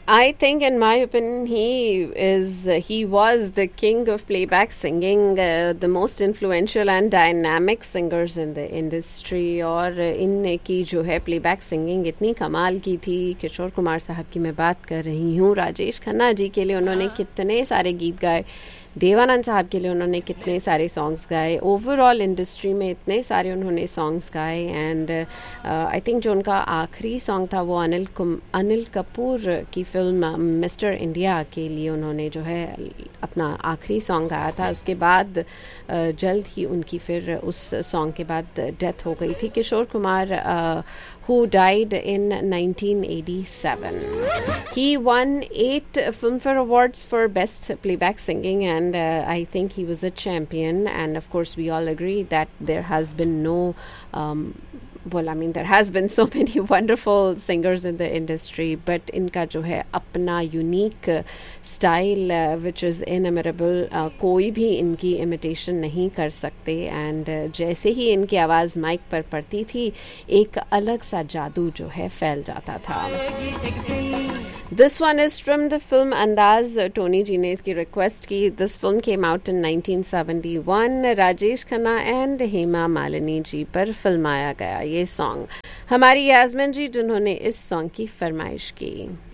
I think, in my opinion, he was the king of playback singing, the most influential and dynamic singers in the industry. और इनकी जो है playback singing इतनी कमाल की थी. किशोर कुमार साहब की मैं बात कर रही हूँ. राजेश खन्ना जी के लिए उन्होंने कितने सारे गीत गाए. देवानंद साहब के लिए उन्होंने कितने सारे सॉन्ग्स गाए. ओवरऑल इंडस्ट्री में इतने सारे उन्होंने सॉन्ग्स गाए. एंड आई थिंक जो उनका आखिरी सॉन्ग था वो अनिल कपूर की फिल्म मिस्टर इंडिया के लिए उन्होंने जो है अपना आखिरी सॉन्ग गाया था. उसके बाद जल्द ही उनकी फिर उस सॉन्ग के बाद डेथ हो गई थी. Kishore Kumar who died in 1987. He won 8 Filmfare Awards for Best Playback Singing, and I think he was a champion. And of course, we all agree that there has been no there has been so many wonderful singers in the industry, but इनका जो है अपना unique style which is inimitable, कोई भी इनकी imitation नहीं कर सकते. and जैसे ही इनकी आवाज़ माइक पर पड़ती थी एक अलग सा जादू जो है फैल जाता था. This one is from the film Andaz. Tony जी ने इसकी request की. This film came out in 1971. Rajesh Khanna and Hema Malini ji पर फिल्माया गया ये सॉन्ग. हमारी यास्मिन जी जिन्होंने इस सॉन्ग की फरमाइश की.